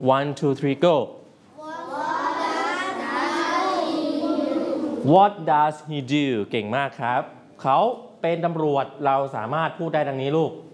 1 2 3 go What does he do เก่งมากครับเขาเป็นตำรวจเราสามารถพูดได้ดังนี้ลูก